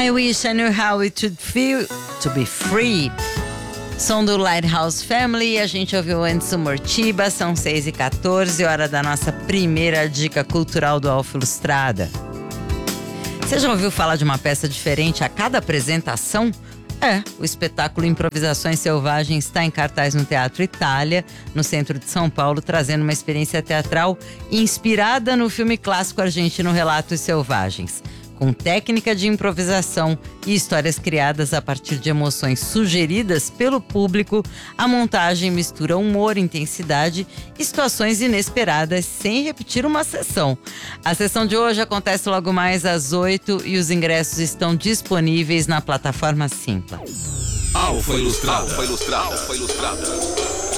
I wish I knew how it would feel to be free. Som do Lighthouse Family, a gente ouviu antes o Mortiba, são 6h14, hora da nossa primeira dica cultural do Alfa Ilustrada. Você já ouviu falar de uma peça diferente a cada apresentação? O espetáculo Improvisações Selvagens está em cartaz no Teatro Itália, no centro de São Paulo, trazendo uma experiência teatral inspirada no filme clássico argentino Relatos Selvagens. Com técnica de improvisação e histórias criadas a partir de emoções sugeridas pelo público, a montagem mistura humor, intensidade e situações inesperadas sem repetir uma sessão. A sessão de hoje acontece logo mais às 8h e os ingressos estão disponíveis na plataforma Simpla. Alfa Ilustrada.